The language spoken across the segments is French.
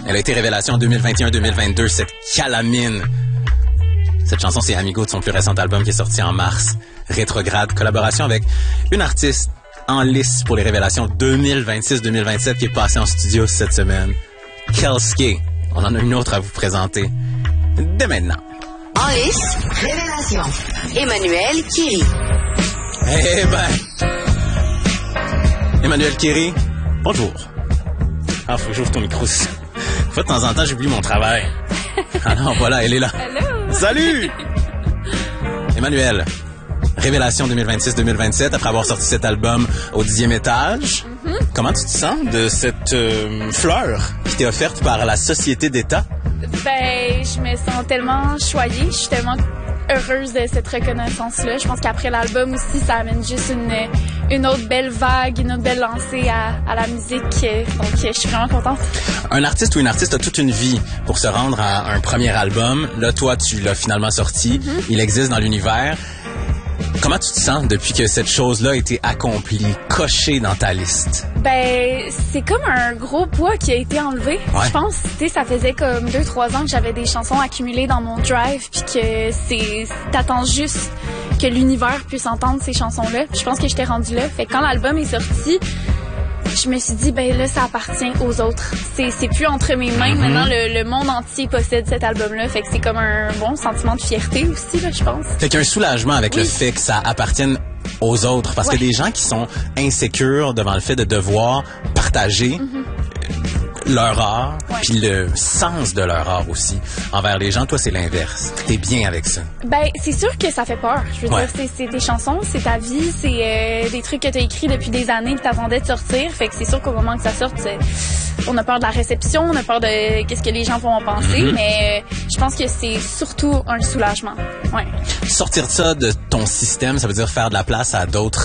Elle a été révélation en 2021-2022, cette calamine. Cette chanson, c'est Amigo de son plus récent album qui est sorti en mars. Rétrograde, collaboration avec une artiste en lice pour les révélations 2026-2027 qui est passée en studio cette semaine. Kelske. On en a une autre à vous présenter dès maintenant. En lice, révélation. Emmanuel Kiri. Eh ben... Emmanuel Kiri, bonjour. Ah, faut que j'ouvre ton micro. De temps en temps, j'oublie mon travail. Alors voilà, elle est là. Hello. Salut! Emmanuel, révélation 2026-2027, après avoir sorti cet album au 10e étage. Mm-hmm. Comment tu te sens de cette fleur qui t'est offerte par la Société d'État? Ben, je me sens tellement choyée. Je suis tellement heureuse de cette reconnaissance-là. Je pense qu'après l'album aussi, ça amène juste une autre belle vague, une autre belle lancée à la musique. Donc, je suis vraiment contente. Un artiste ou une artiste a toute une vie pour se rendre à un premier album. Là, toi, tu l'as finalement sorti. Mm-hmm. Il existe dans l'univers. Comment tu te sens depuis que cette chose-là a été accomplie, cochée dans ta liste? Ben, c'est comme un gros poids qui a été enlevé. Ouais. Je pense, tu sais, ça faisait comme 2-3 ans que j'avais des chansons accumulées dans mon drive, puis que t'attends juste que l'univers puisse entendre ces chansons-là. Puis je pense que j'étais rendue là. Fait que quand l'album est sorti, je me suis dit, ben là, ça appartient aux autres. C'est plus entre mes mains. Mm-hmm. Maintenant, le monde entier possède cet album-là. Fait que c'est comme un bon sentiment de fierté aussi, là, je pense. Fait qu'il y a un soulagement avec le fait que ça appartienne aux autres. Parce que des gens qui sont insécures devant le fait de devoir partager leur art, puis le sens de leur art aussi envers les gens. Toi, c'est l'inverse. T'es bien avec ça. Ben, c'est sûr que ça fait peur. Je veux dire, c'est tes chansons, c'est ta vie, c'est des trucs que t'as écrits depuis des années que t'attendais de sortir. Fait que c'est sûr qu'au moment que ça sorte, on a peur de la réception, on a peur de qu'est-ce que les gens vont en penser, mais je pense que c'est surtout un soulagement. Ouais. Sortir de ça de ton système, ça veut dire faire de la place à d'autres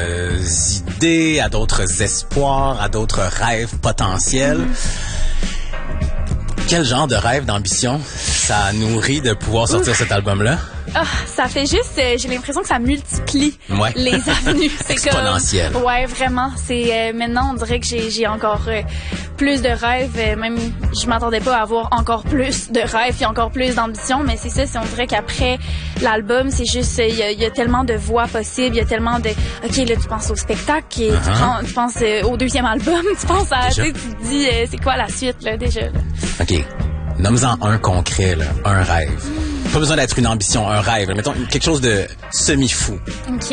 idées, à d'autres espoirs, à d'autres rêves potentiels. Quel genre de rêve, d'ambition ça nourrit de pouvoir sortir cet album-là? Ah, ça fait juste, j'ai l'impression que ça multiplie les avenues. C'est exponentiel. Comme, ouais, vraiment. C'est maintenant, on dirait que j'ai encore plus de rêves. Même, je m'attendais pas à avoir encore plus de rêves et encore plus d'ambition. Mais c'est ça, on dirait qu'après l'album, c'est juste, il y a tellement de voix possibles, il y a tellement de. Ok, là, tu penses au spectacle, tu penses au deuxième album, tu penses à, tu te dis, c'est quoi la suite là déjà. Là. Ok, nomme-en un concret, là, un rêve. Pas besoin d'être une ambition, un rêve. Mettons quelque chose de semi-fou. OK.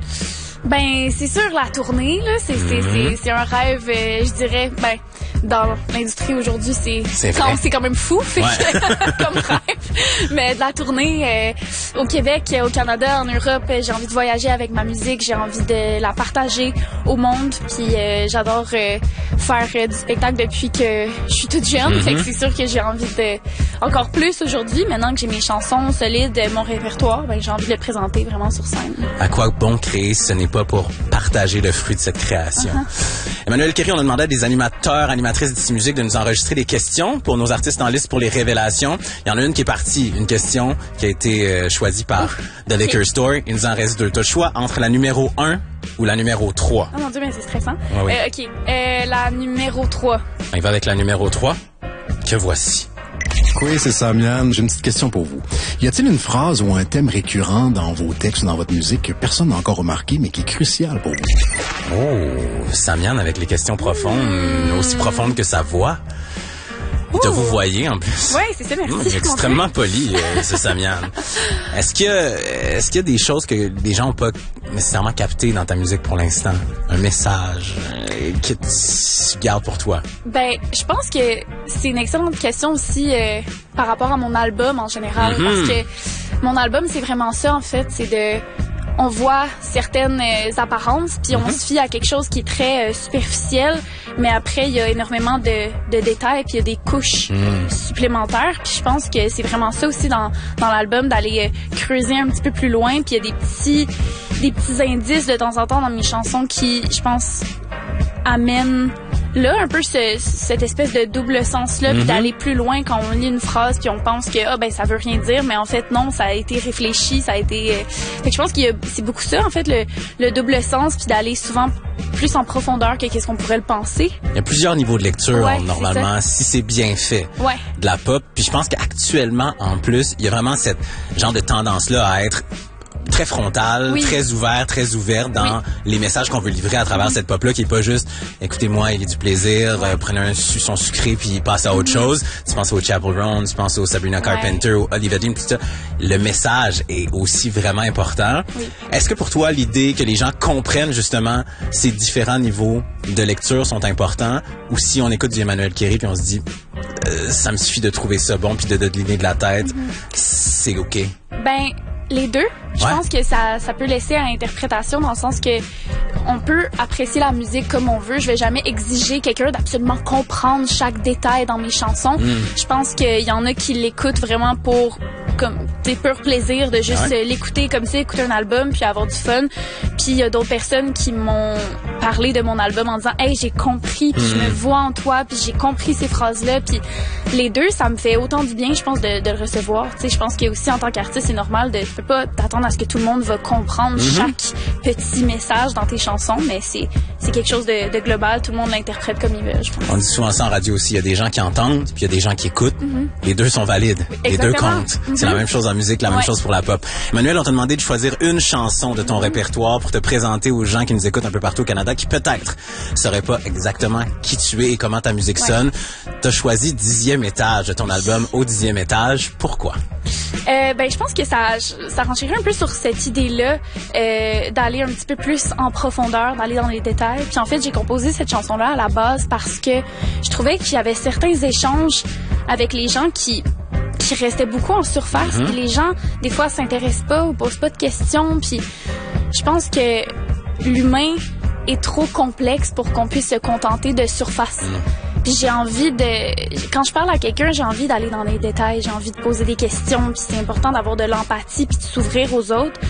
Ben, c'est sûr, la tournée, là, c'est un rêve, je dirais, ben, dans l'industrie aujourd'hui, c'est quand même fou, comme rêve. Mais de la tournée, au Québec, au Canada, en Europe, j'ai envie de voyager avec ma musique, j'ai envie de la partager au monde, puis j'adore faire du spectacle depuis que je suis toute jeune, fait que c'est sûr que j'ai envie de encore plus aujourd'hui, maintenant que j'ai mes chansons solides, mon répertoire, ben, j'ai envie de le présenter vraiment sur scène. À quoi bon créer, ce n'est pas pour partager le fruit de cette création. Emmanuel Kiri, on a demandé à des animateurs, animatrices d'ici musique de nous enregistrer des questions pour nos artistes en liste pour les révélations. Il y en a une qui est partie, une question qui a été choisie par The Liquor Store. Il nous en reste deux. Tu as le choix entre la numéro 1 ou la numéro 3. Oh mon Dieu, mais c'est stressant. OK. La numéro 3. Il va avec la numéro 3, que voici. Oui, c'est Samian. J'ai une petite question pour vous. Y a-t-il une phrase ou un thème récurrent dans vos textes ou dans votre musique que personne n'a encore remarqué, mais qui est crucial pour vous? Oh, Samian avec les questions profondes, aussi profondes que sa voix. Et te vous voyez en plus. Oui, c'est ça, merci. Extrêmement poli, ce Samian. Est-ce qu'il y a des choses que les gens n'ont pas nécessairement captées dans ta musique pour l'instant? Un message que tu gardes pour toi? Ben, je pense que c'est une excellente question aussi par rapport à mon album en général. Parce que mon album, c'est vraiment ça, en fait. C'est de... On voit certaines apparences, puis on se fie à quelque chose qui est très superficiel, mais après, il y a énormément de détails, puis il y a des couches supplémentaires. Puis je pense que c'est vraiment ça aussi dans l'album, d'aller creuser un petit peu plus loin, puis il y a des petits indices de temps en temps dans mes chansons qui, je pense, amènent là un peu cette espèce de double sens-là, puis d'aller plus loin quand on lit une phrase, puis on pense que ben ça veut rien dire, mais en fait non, ça a été réfléchi, ça a été... Fait que je pense c'est beaucoup ça en fait, le double sens, puis d'aller souvent plus en profondeur que qu'est-ce qu'on pourrait le penser. Il y a plusieurs niveaux de lecture, Ouais, normalement, si c'est bien fait. Ouais. De la pop. Puis je pense qu'actuellement, en plus, il y a vraiment cette genre de tendance-là à être très frontal, Oui. très ouvert, très ouvert dans les messages qu'on veut livrer à travers cette pop-là, qui est pas juste « Écoutez-moi, il y a du plaisir, prenez un son sucré puis passez à autre chose ». Tu penses au Chappell Roan, tu penses au Sabrina Carpenter, au Olivia Dean, tout ça. Le message est aussi vraiment important. Oui. Est-ce que pour toi, l'idée que les gens comprennent justement ces différents niveaux de lecture sont importants, ou si on écoute du Emmanuel Quéry puis on se dit ça me suffit de trouver ça bon puis de deviner de la tête, c'est OK? Ben, les deux. Je pense que ça peut laisser à l'interprétation dans le sens que on peut apprécier la musique comme on veut. Je vais jamais exiger quelqu'un d'absolument comprendre chaque détail dans mes chansons. Je pense qu'il y en a qui l'écoutent vraiment pour comme des purs plaisirs de juste l'écouter comme ça, écouter un album puis avoir du fun. Puis il y a d'autres personnes qui m'ont parlé de mon album en disant « Hey, j'ai compris, puis je me vois en toi, puis j'ai compris ces phrases-là. » Puis les deux, ça me fait autant du bien, je pense, de le recevoir. Tu sais, je pense que aussi en tant qu'artiste, c'est normal tu peux pas t'attendre à ce que tout le monde va comprendre chaque petit message dans tes chansons, mais c'est quelque chose de global. Tout le monde l'interprète comme il veut, je pense. On dit souvent ça en radio aussi. Il y a des gens qui entendent, puis il y a des gens qui écoutent. Les deux sont valides. Les deux comptent. C'est la même chose en musique, la même chose pour la pop. Emmanuel, on t'a demandé de choisir une chanson de ton répertoire pour te présenter aux gens qui nous écoutent un peu partout au Canada, qui peut-être sauraient pas exactement qui tu es et comment ta musique sonne. T'as choisi 10e étage de ton album Au 10e étage. Pourquoi? Ben, je pense que ça renchérit un peu sur cette idée-là d'aller un petit peu plus en profondeur, d'aller dans les détails. Puis en fait, j'ai composé cette chanson-là à la base parce que je trouvais qu'il y avait certains échanges avec les gens qui restaient beaucoup en surface. Puis les gens, des fois, s'intéressent pas ou posent pas de questions. Puis je pense que l'humain est trop complexe pour qu'on puisse se contenter de surface. Puis j'ai envie quand je parle à quelqu'un, j'ai envie d'aller dans les détails, j'ai envie de poser des questions, puis c'est important d'avoir de l'empathie puis de s'ouvrir aux autres.